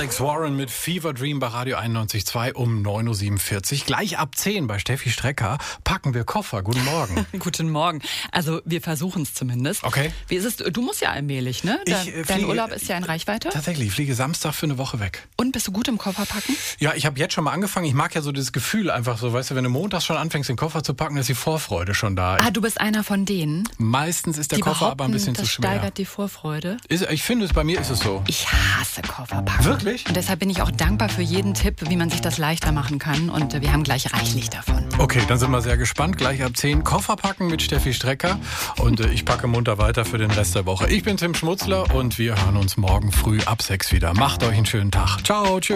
Alex Warren mit Fever Dream bei Radio 91.2 um 9.47 Uhr. Gleich ab 10 bei Steffi Strecker packen wir Koffer. Guten Morgen. Guten Morgen. Also wir versuchen es zumindest. Okay. Wie ist es? Du musst ja allmählich, ne? Dein Urlaub ist ja in Reichweite. Tatsächlich, ich fliege Samstag für eine Woche weg. Und bist du gut im Kofferpacken? Ja, ich habe jetzt schon mal angefangen. Ich mag ja so das Gefühl einfach so, weißt du, wenn du montags schon anfängst, den Koffer zu packen, ist die Vorfreude schon da. Du bist einer von denen, Meistens ist der die Koffer aber ein bisschen das zu schwer. steigert die Vorfreude. Ich finde, bei mir ist es so. Ich hasse Kofferpacken. Wirklich? Und deshalb bin ich auch dankbar für jeden Tipp, wie man sich das leichter machen kann. Und wir haben gleich reichlich davon. Okay, dann sind wir sehr gespannt. Gleich ab 10 Koffer packen mit Steffi Strecker. Und ich packe munter weiter für den Rest der Woche. Ich bin Tim Schmutzler und wir hören uns morgen früh ab 6 wieder. Macht euch einen schönen Tag. Ciao, tschüss.